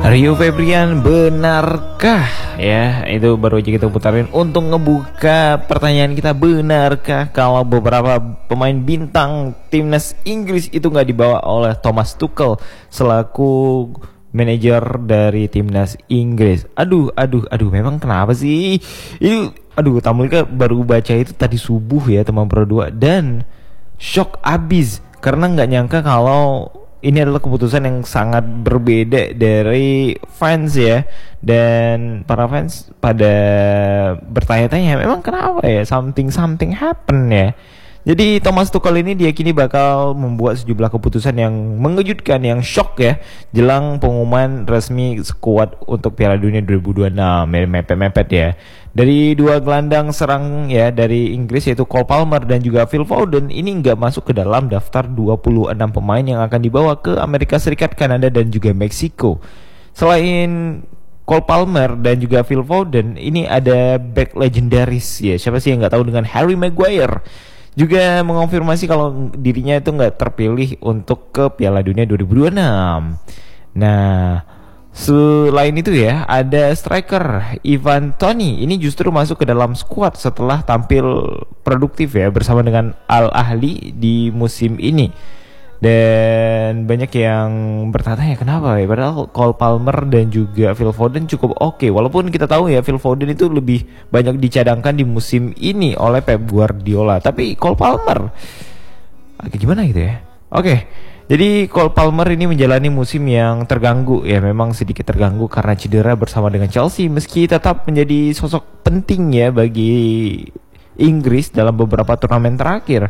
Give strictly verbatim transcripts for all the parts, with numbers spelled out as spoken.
Rio Febrian, benarkah? Ya, itu baru aja kita putarin untuk ngebuka pertanyaan kita. Benarkah kalau beberapa pemain bintang timnas Inggris itu nggak dibawa oleh Thomas Tuchel selaku manajer dari timnas Inggris? Aduh, aduh, aduh, memang kenapa sih? Itu, aduh, Tamulika baru baca itu tadi subuh ya, teman berdua, dan shock abis karena nggak nyangka kalau ini adalah keputusan yang sangat berbeda dari fans ya. Dan para fans pada bertanya-tanya, memang kenapa ya, something something happen ya. Jadi Thomas Tuchel ini diyakini bakal membuat sejumlah keputusan yang mengejutkan, yang shock ya, jelang pengumuman resmi skuad untuk Piala Dunia dua ribu dua puluh enam. Mepet-mepet ya. Dari dua gelandang serang ya dari Inggris, yaitu Cole Palmer dan juga Phil Foden, ini nggak masuk ke dalam daftar dua puluh enam pemain yang akan dibawa ke Amerika Serikat, Kanada, dan juga Meksiko. Selain Cole Palmer dan juga Phil Foden, ini ada back legendaris ya. Siapa sih yang nggak tahu dengan Harry Maguire? Juga mengonfirmasi kalau dirinya itu nggak terpilih untuk ke Piala Dunia dua ribu dua puluh enam. Nah, selain itu ya, ada striker Ivan Toney. Ini justru masuk ke dalam skuad setelah tampil produktif ya bersama dengan Al Ahly di musim ini. Dan banyak yang bertanya kenapa ya, padahal Cole Palmer dan juga Phil Foden cukup oke. Walaupun kita tahu ya, Phil Foden itu lebih banyak dicadangkan di musim ini oleh Pep Guardiola. Tapi Cole Palmer agak gimana gitu ya. Oke, jadi Cole Palmer ini menjalani musim yang terganggu ya, memang sedikit terganggu karena cedera bersama dengan Chelsea. Meski tetap menjadi sosok penting ya bagi Inggris dalam beberapa turnamen terakhir.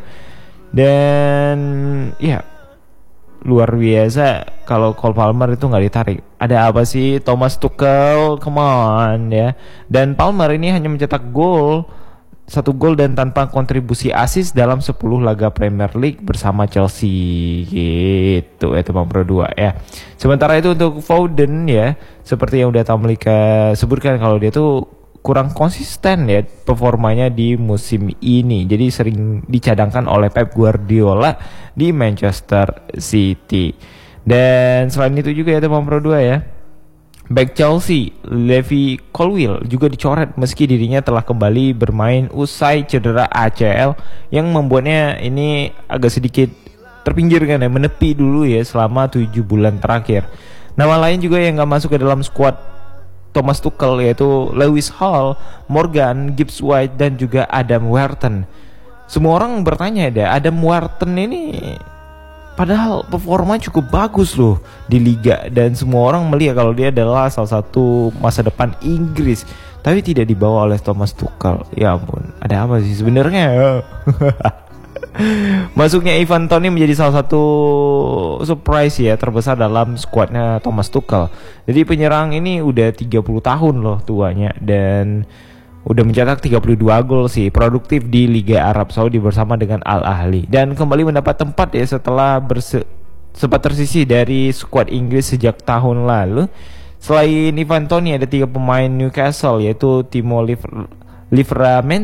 Dan ya, luar biasa kalau Cole Palmer itu nggak ditarik. Ada apa sih Thomas Tuchel? Come on ya. Dan Palmer ini hanya mencetak gol, satu gol dan tanpa kontribusi assist dalam sepuluh laga Premier League bersama Chelsea gitu ya, teman berdua ya. Sementara itu untuk Foden ya, seperti yang udah Tamlika sebutkan, kalau dia tuh kurang konsisten ya performanya di musim ini. Jadi sering dicadangkan oleh Pep Guardiola di Manchester City. Dan selain itu juga ya teman berdua ya, back Chelsea Levi Colwill juga dicoret meski dirinya telah kembali bermain usai cedera A C L yang membuatnya ini agak sedikit terpinggirkan ya, menepi dulu ya selama tujuh bulan terakhir. Nama lain juga yang gak masuk ke dalam skuad Thomas Tuchel yaitu Lewis Hall, Morgan Gibbs White, dan juga Adam Wharton. Semua orang bertanya deh, Adam Wharton ini padahal performa cukup bagus loh di liga, dan semua orang melihat kalau dia adalah salah satu masa depan Inggris, tapi tidak dibawa oleh Thomas Tuchel. Ya ampun, ada apa sih sebenarnya? Masuknya Ivan Toney menjadi salah satu surprise ya terbesar dalam skuadnya Thomas Tuchel. Jadi penyerang ini udah tiga puluh tahun loh tuanya, dan udah mencetak tiga puluh dua gol sih, produktif di Liga Arab Saudi bersama dengan Al Ahly, dan kembali mendapat tempat ya setelah berse- sempat tersisih dari skuad Inggris sejak tahun lalu. Selain Ivan Toney, ada tiga pemain Newcastle yaitu Timo Liv- Livramento